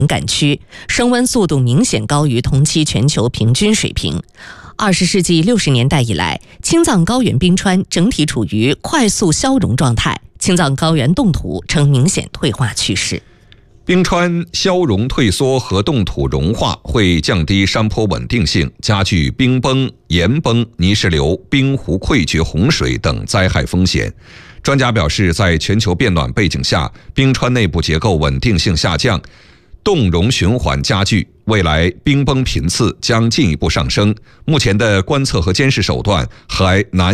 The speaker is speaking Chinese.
敏感区，升温速度明显高于同期全球平均水平。20世纪60年代以来，青藏高原冰川整体处于快速消融状态，青藏高原冻土呈明显退化趋势。 冰川消融退缩和冻土融化会降低山坡稳定性，加剧冰崩、岩崩、泥石流、冰湖溃决、洪水等灾害风险。专家表示，在全球变暖背景下，冰川内部结构稳定性下降，冻融循环加剧，未来冰崩频次将进一步上升。目前的观测和监视手段还难